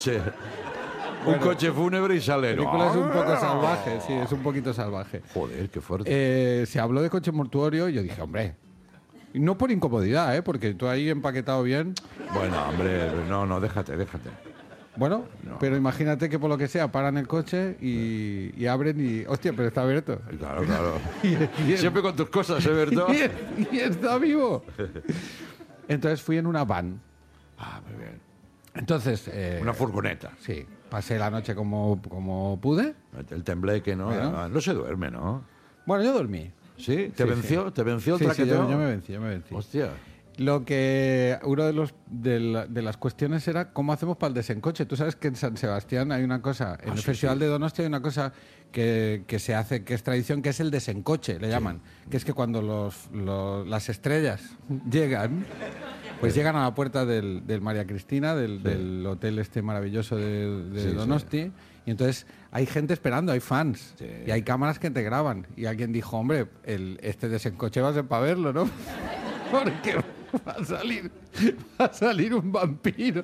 Un coche fúnebre y sale. La película es un poco salvaje, sí, es un poquito salvaje. Joder, qué fuerte. Se habló de coche mortuorio y yo dije, hombre, no por incomodidad, porque tú ahí empaquetado bien. Bueno, hombre, no, déjate. Bueno, No. pero imagínate que por lo que sea paran el coche y abren y... Hostia, pero está abierto. Claro. Y- Siempre con tus cosas, ¿verdad? y está vivo. Entonces fui en una van. Ah, muy bien. Entonces... Una furgoneta. Sí, pasé la noche como pude. El tembleque, ¿no? Bueno. No se duerme, ¿no? Bueno, yo dormí. ¿Sí? ¿Te Sí, venció? sí. ¿Te venció el Sí, traqueteo? yo me vencí. Hostia. Lo que uno de las cuestiones era cómo hacemos para el desencoche. Tú sabes que en San Sebastián hay una cosa, en el sí, Festival sí. de Donostia hay una cosa que se hace, que es tradición, que es el desencoche, le llaman. Que es que cuando las estrellas llegan, pues llegan a la puerta del María Cristina, del hotel este maravilloso de Sí, Donosti, y entonces hay gente esperando, hay fans, Sí. y hay cámaras que te graban. Y alguien dijo, hombre, este desencoche va a ser para verlo, ¿no? Porque va a salir un vampiro.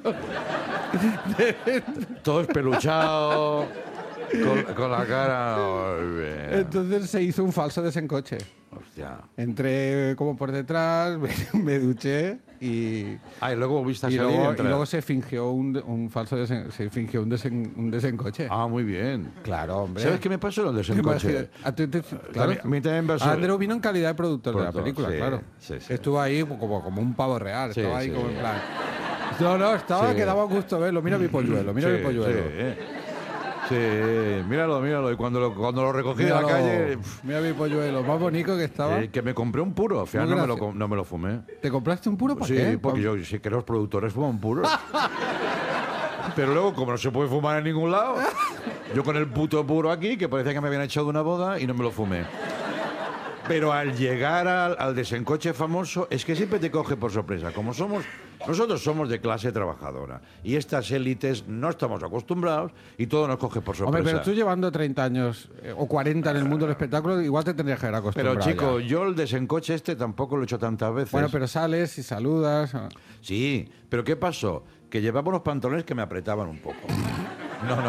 Todo espeluchado, con la cara... Muy bien. Entonces se hizo un falso desencoche. Hostia. Entré como por detrás, me duché y Luego volviste a salir y y entrar. luego se fingió un falso un desencoche. Ah, muy bien. Claro, hombre. ¿Sabes qué me pasó en el desencoche? Claro, A mí también me pasó. Andreu vino en calidad de productor de la Productor, película, sí, claro. sí. Estuvo ahí como un pavo real, Sí, estaba ahí sí. como en plan... No, estaba Sí. que daba gusto verlo. Mira mi polluelo, mira mi polluelo. Sí, míralo. Y cuando lo recogí de la Míralo, calle, mira mi polluelo, más bonito que estaba. que me compré un puro. Al final Muy no me lo fumé. ¿Te compraste un puro para Sí, qué? porque yo sé que los productores fuman puros. Pero luego, como no se puede fumar en ningún lado, yo con el puto puro aquí, que parecía que me habían echado de una boda, y no me lo fumé. Pero al llegar al desencoche famoso, es que siempre te coge por sorpresa. Nosotros somos de clase trabajadora. Y estas élites no estamos acostumbrados y todo nos coge por sorpresa. Hombre, pero tú llevando 30 años o 40 en el mundo del espectáculo, igual te tendrías que haber acostumbrado. Pero chico, ya. yo el desencoche tampoco lo he hecho tantas veces. Bueno, pero sales y saludas. Sí, pero ¿qué pasó? Que llevaba unos pantalones que me apretaban un poco. No.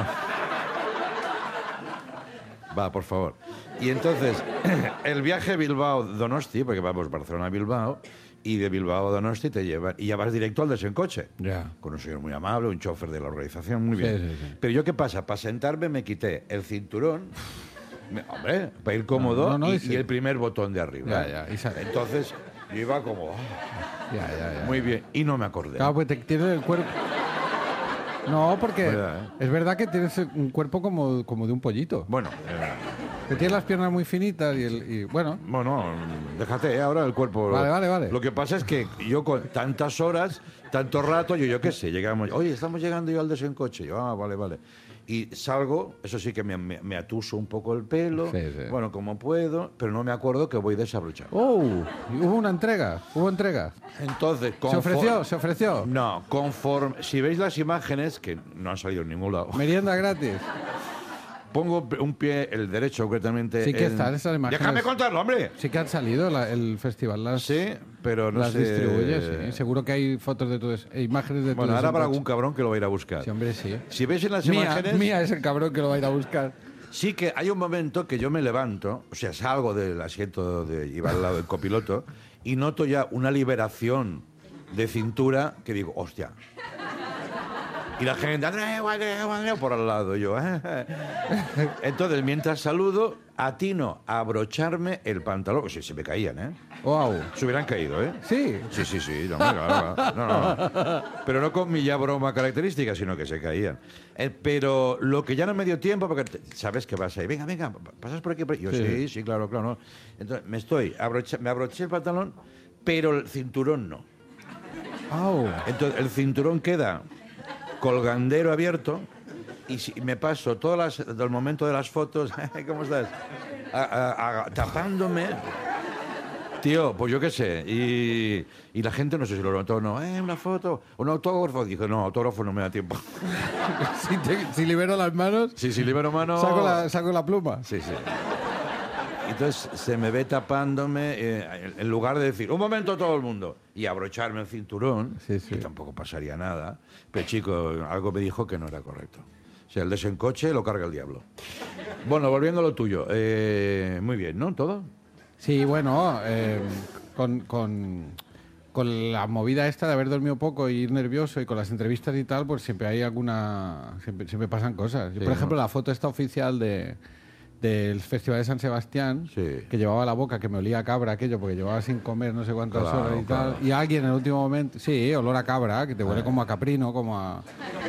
Va, por favor. Y entonces, el viaje Bilbao-Donosti, porque vamos Barcelona-Bilbao, y de Bilbao a Donosti te llevan, y ya vas directo al desencoche. Ya. Con un señor muy amable, un chofer de la organización, muy bien. Sí. Pero yo, ¿qué pasa? Para sentarme me quité el cinturón, hombre, para ir cómodo, y el primer botón de arriba. Ya, Entonces, yo iba como... Ya. Muy bien, y no me acordé. Claro, pues tienes el cuerpo... No, porque Verdad, es verdad que tienes un cuerpo como de un pollito. Bueno, Que tienes las piernas muy finitas y bueno... bueno, déjate ahora el cuerpo. Vale. Lo que pasa es que yo con tantas horas, tanto rato, yo qué sé, llegamos, oye, estamos llegando yo al desencoche. Yo, vale. Y salgo, eso sí que me atuso un poco el pelo, Sí. bueno, como puedo, pero no me acuerdo que voy desabrochado. ¡Oh! Hubo entrega. Entonces, ¿Se ofreció? No, conforme, si veis las imágenes, que no han salido en ningún lado, Merienda gratis. pongo un pie, el derecho concretamente. Sí que están esas imágenes. ¡Déjame contarlo, hombre! Sí que han salido el festival. Sí, pero no las sé. distribuye, sí. Seguro que hay fotos de todo eso, imágenes de todo Bueno, eso. ahora habrá algún cabrón que lo va a ir a buscar. Sí, hombre, sí. Si veis en las imágenes, Mía es el cabrón que lo va a ir a buscar. sí que hay un momento que yo me levanto, o sea, salgo del asiento de iba al lado del copiloto y noto ya una liberación de cintura que digo, hostia. Y la gente, Andreu, por al lado, yo. Entonces, mientras saludo, atino a abrocharme el pantalón, que se me caían, ¿eh? ¡Wow! Se hubieran caído, ¿eh? Sí. Sí, no, no. Pero no con mi ya broma característica, sino que se caían. Pero lo que ya no me dio tiempo, porque sabes que vas ahí, venga, pasas por aquí. Yo, sí, claro. No. Entonces, me abroché el pantalón, pero el cinturón no. ¡Wow! Entonces, el cinturón queda colgandero abierto y me paso del momento de las fotos, ¿cómo estás? Tapándome. Tío, pues yo qué sé. Y la gente no sé si lo notó o no. Una foto, un autógrafo. Dije, no, autógrafo no me da tiempo. Si libero las manos, Sí, libero mano. saco la pluma. Sí. Entonces se me ve tapándome, en lugar de decir, un momento todo el mundo, y abrocharme el cinturón, Sí, sí. que tampoco pasaría nada. Pero chico, algo me dijo que no era correcto. O sea, el desencoche lo carga el diablo. Bueno, volviendo a lo tuyo. Muy bien, ¿no? ¿Todo? Sí, bueno, con la movida esta de haber dormido poco y ir nervioso y con las entrevistas y tal, pues siempre hay siempre pasan cosas. Yo, Sí, por ejemplo, ¿no? la foto esta oficial del Festival de San Sebastián, Sí. que llevaba la boca, que me olía a cabra aquello, porque llevaba sin comer no sé cuántas Claro, horas y tal. claro. Y alguien en el último momento, sí, olor a cabra, que te huele como a caprino, como a...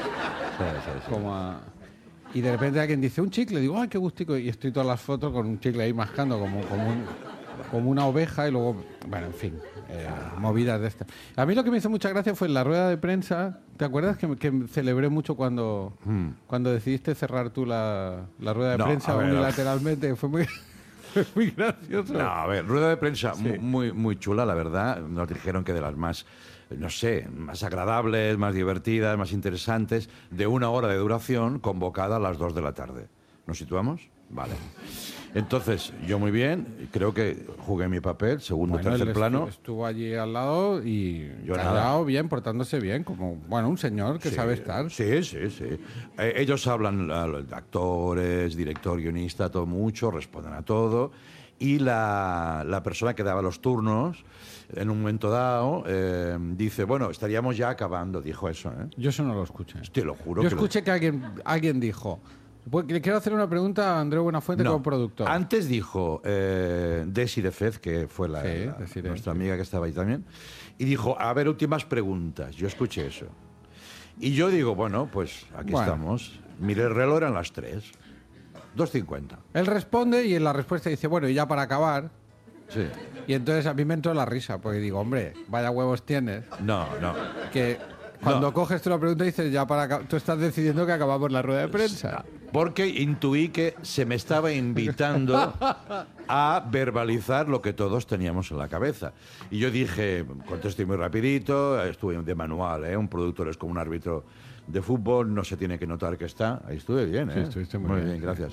Y de repente alguien dice, un chicle, digo, ay, qué gustico, y estoy todas las fotos con un chicle ahí mascando como una oveja y luego, bueno, en fin, movidas de estas. A mí lo que me hizo mucha gracia fue en la rueda de prensa, ¿te acuerdas que celebré mucho cuando decidiste cerrar tú la rueda de No, prensa a ver, unilateralmente? Fue muy, fue muy gracioso. No, a ver, rueda de prensa Sí. muy, muy chula, la verdad. Nos dijeron que de las más, no sé, más agradables, más divertidas, más interesantes, de 1 hora de duración, convocada a las 2 de la tarde. ¿Nos situamos? Vale. Entonces, yo muy bien, creo que jugué mi papel, segundo, Bueno, tercer él plano. estuvo allí al lado y Yo callado, nada. bien, portándose bien, como, bueno, un señor que Sí, sabe estar. Sí, sí, sí. Ellos hablan, actores, director, guionista, todo mucho, responden a todo. Y la persona que daba los turnos, en un momento dado, dice, bueno, estaríamos ya acabando, dijo eso, ¿eh? Yo eso no lo escuché. Te lo juro Yo que escuché que alguien dijo, pues, le quiero hacer una pregunta a Andreu Buenafuente No, como productor. Antes dijo Desi de Fez, que fue Sí, Desiree, nuestra sí. amiga que estaba ahí también, y dijo, a ver, últimas preguntas. Yo escuché eso. Y yo digo, bueno, pues aquí Bueno. estamos. Miré el reloj, eran las 3. 2:50. Él responde y en la respuesta dice, bueno, y ya para acabar. Sí. Y entonces a mí me entró la risa, porque digo, hombre, vaya huevos tienes, No, no. que cuando No. coges tú la pregunta dices, ya para acabar, tú estás decidiendo que acabamos la rueda de prensa. Porque intuí que se me estaba invitando a verbalizar lo que todos teníamos en la cabeza. Y yo dije, contesté muy rapidito, estuve de manual, ¿eh? Un productor es como un árbitro de fútbol, no se tiene que notar que está. Ahí estuve bien, ¿eh? Sí, estuviste muy bien, gracias.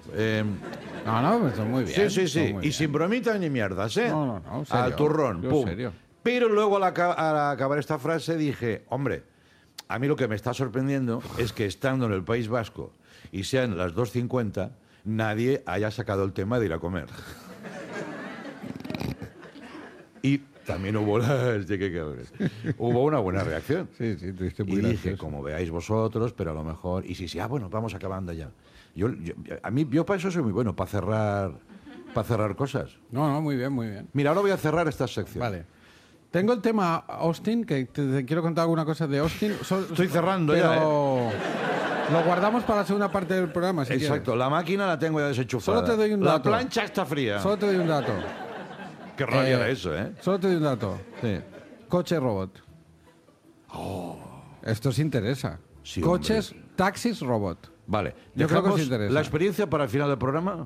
No, pues muy bien. Sí, sí, sí. muy Y bien. sin bromitas ni mierdas, ¿eh? No, serio. Al turrón, Yo pum. serio. Pero luego al acabar esta frase dije, hombre, a mí lo que me está sorprendiendo es que estando en el País Vasco y sean las 2:50, nadie haya sacado el tema de ir a comer. Y también hubo, hubo una buena reacción. Sí, tuviste muy Y dije, gracioso. como veáis vosotros, pero a lo mejor... Y sí, bueno, vamos acabando ya. Yo para eso soy muy bueno, para cerrar cosas. No, muy bien, muy bien. Mira, ahora voy a cerrar esta sección. Vale. Tengo el tema Austin, que te quiero contar alguna cosa de Austin. Estoy cerrando ya, pero lo guardamos para la segunda parte del programa, si Exacto, la máquina la tengo ya desenchufada. Solo te doy un La dato. plancha está fría. quieres. Solo te doy un dato. Qué rabia era eso, ¿eh? Solo te doy un dato. Sí. Coche robot. Esto os interesa. Sí, Coches, taxis robot. Vale. Yo creo que os ¿Dejamos interesa. la experiencia para el final del programa?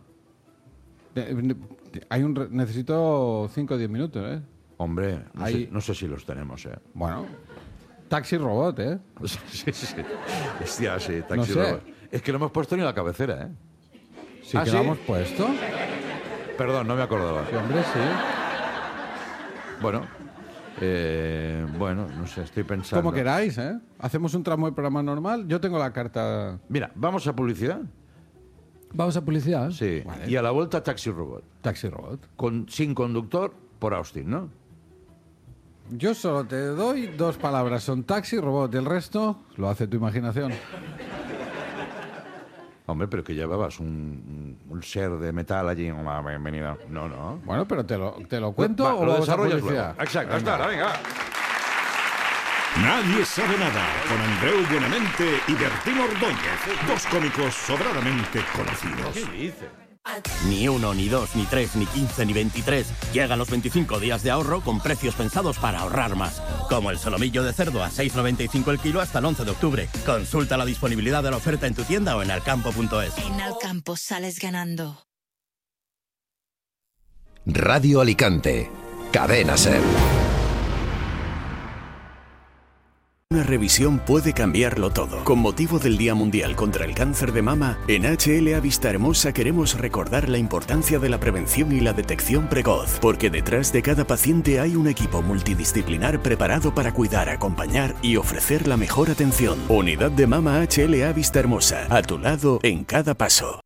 Necesito 5 o 10 minutos, ¿eh? Hombre, Ahí- no sé si los tenemos, ¿eh? Bueno. Taxi robot, ¿eh? Sí, sí. Hostia, sí, taxi No sé. robot. Es que no hemos puesto ni la cabecera, ¿eh? Sí ¿Ah, que sí? lo hemos puesto. Perdón, no me acordaba. Sí, hombre, sí. Bueno, no sé, estoy pensando. Como queráis, ¿eh? Hacemos un tramo de programa normal. Yo tengo la carta. Mira, vamos a publicidad. Vamos a publicidad. Sí. Vale. Y a la vuelta taxi robot. Taxi robot. Sin conductor por Austin, ¿no? Yo solo te doy 2 palabras. Son taxi robot. Y el resto lo hace tu imaginación. Hombre, pero que llevabas un ser de metal allí. Hola, bienvenida. No, no. Bueno, pero te lo cuento Va, o lo vamos a desarrollas publicidad. luego. Exacto, hasta ahora, venga. Nadie sabe nada, con Andreu Buenamente y Bertín Ordóñez, 2 cómicos sobradamente conocidos. ¿Qué dice? Ni 1, ni 2, ni 3, ni 15, ni 23. Llegan los 25 días de ahorro con precios pensados para ahorrar más. Como el solomillo de cerdo a 6,95 el kilo hasta el 11 de octubre. Consulta la disponibilidad de la oferta en tu tienda o en alcampo.es. En Alcampo sales ganando. Radio Alicante. Cadena Ser. Una revisión puede cambiarlo todo. Con motivo del Día Mundial contra el Cáncer de Mama, en HLA Vista Hermosa queremos recordar la importancia de la prevención y la detección precoz, porque detrás de cada paciente hay un equipo multidisciplinar preparado para cuidar, acompañar y ofrecer la mejor atención. Unidad de Mama HLA Vista Hermosa, a tu lado en cada paso.